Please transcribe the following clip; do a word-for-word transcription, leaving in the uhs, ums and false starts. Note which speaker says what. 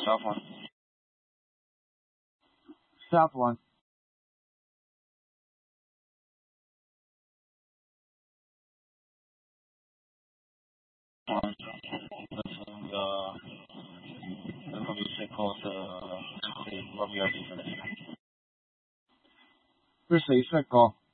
Speaker 1: South one.
Speaker 2: South one.
Speaker 1: One. That's in the, that's what you say called the, the Romeo defense.
Speaker 2: 佢死 set 個。